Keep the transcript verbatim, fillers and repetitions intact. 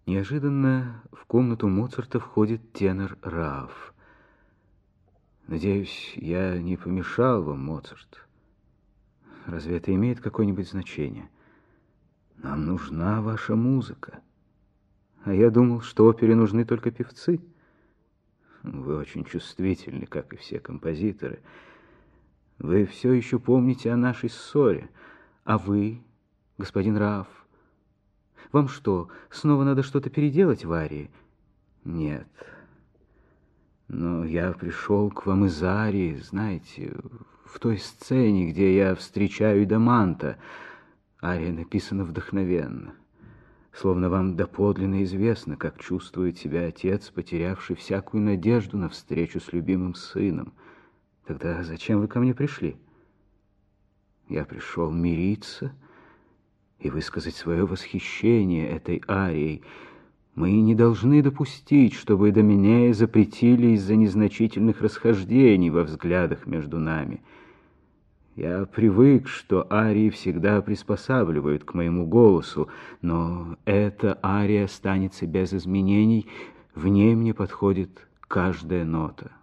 Неожиданно в комнату Моцарта входит тенор Раф. «Надеюсь, я не помешал вам, Моцарт? Разве это имеет какое-нибудь значение? Нам нужна ваша музыка. А я думал, что опере нужны только певцы. Вы очень чувствительны, как и все композиторы. Вы все еще помните о нашей ссоре. А вы, господин Раф, вам что, снова надо что-то переделать в арии? Нет. Но я пришел к вам из арии, знаете, в той сцене, где я встречаю Даманта. Ария написана вдохновенно. Словно вам доподлинно известно, как чувствует себя отец, потерявший всякую надежду на встречу с любимым сыном. Тогда зачем вы ко мне пришли? Я пришел мириться и высказать свое восхищение этой арией. Мы не должны допустить, чтобы Доминея запретили из-за незначительных расхождений во взглядах между нами. Я привык, что арии всегда приспосабливают к моему голосу, но эта ария останется без изменений, в ней мне подходит каждая нота.